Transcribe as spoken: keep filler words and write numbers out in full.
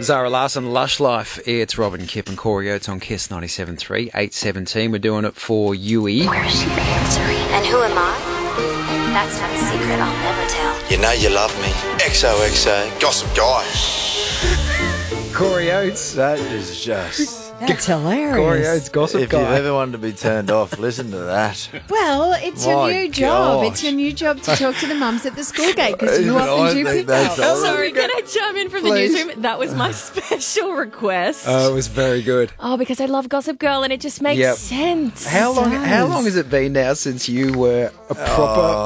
Zara Larson, Lush Life. It's Robin, Kip and Corey Oates on Kiss ninety-seven point three, eight seventeen. We're doing it for Yui. Where is she answering? And who am I? That's not a secret I'll never tell. You know you love me. X O X O, Gossip Guy. Corey Oates. That is just... That's hilarious. Corey Oates, Gossip If Guy. you've ever wanted to be turned off, listen to that. Well, it's your My new job. gosh. It's your new job to talk to the mums at the school gate because you Even often I do think pick that's up. awesome. Sorry, can I chime in from Please. the newsroom? That was my special request. Oh, it was very good. oh, because I love Gossip Girl and it just makes Yep. sense. How long? How does. long has it been now since you were a proper